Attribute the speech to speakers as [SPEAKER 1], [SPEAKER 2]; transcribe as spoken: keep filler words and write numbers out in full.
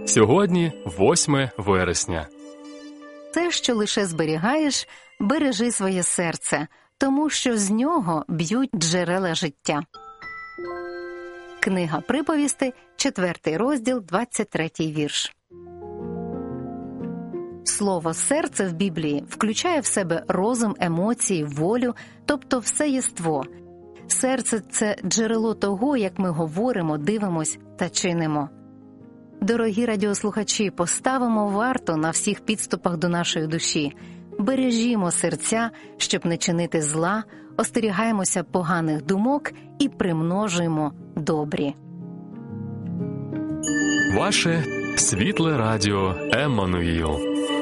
[SPEAKER 1] Сьогодні восьме вересня.
[SPEAKER 2] Те, що лише зберігаєш, бережи своє серце, тому що з нього б'ють джерела життя. Книга Приповістей, четвертий розділ, двадцять третій вірш. Слово «серце» в Біблії включає в себе розум, емоції, волю, тобто все єство. Серце – це джерело того, як ми говоримо, дивимось та чинимо. Дорогі радіослухачі, поставимо варту на всіх підступах до нашої душі. Бережімо серця, щоб не чинити зла, остерігаємося поганих думок і примножуємо добрі.
[SPEAKER 1] Ваше світле радіо Еммануїл.